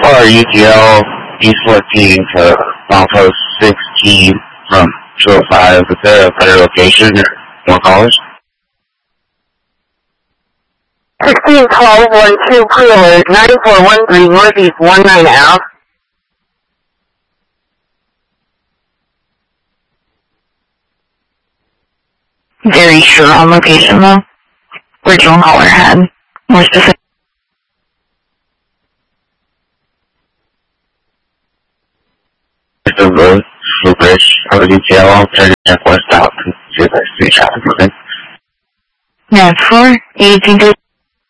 4 UGL E14 to Milepost 16 from 205. Is there a better location or more callers? 161212 pre-alert 9413 Northeast 19 Ave. Very sure on location though. Original caller had more specific. The road, Bridge, over UGL, alternative west out to see if I see traffic moving. Yeah, 4 18